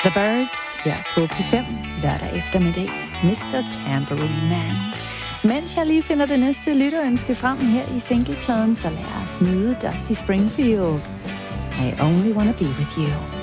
The Birds her på P5 lørdag eftermiddag. Mr. Tambourine Man. Mens jeg lige finder det næste lytterønske frem her i singlepladen, så lad os nyde Dusty Springfield. I only wanna be with you.